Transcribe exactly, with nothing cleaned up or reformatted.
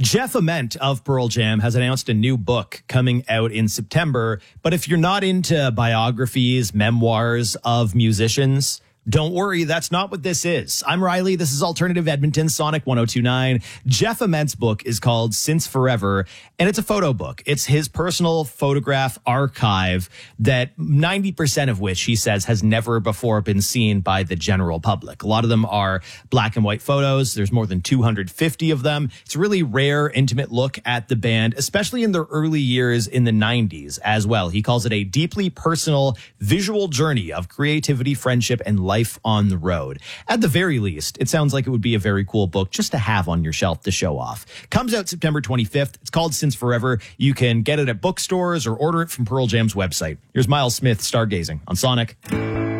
Jeff Ament of Pearl Jam has announced a new book coming out in September. But if you're not into biographies, memoirs of musicians, don't worry, that's not what this is. I'm Riley. This is Alternative Edmonton, Sonic one oh two point nine. Jeff Ament's book is called Since Forever, and it's a photo book. It's his personal photograph archive that ninety percent of which, he says, has never before been seen by the general public. A lot of them are black and white photos. There's more than two hundred fifty of them. It's a really rare, intimate look at the band, especially in their early years in the nineties as well. He calls it a deeply personal visual journey of creativity, friendship, and life on the road. At the very least, it sounds like it would be a very cool book just to have on your shelf to show off. Comes out September twenty-fifth. It's called Since Forever. You can get it at bookstores or order it from Pearl Jam's website. Here's Miles Smith stargazing on Sonic.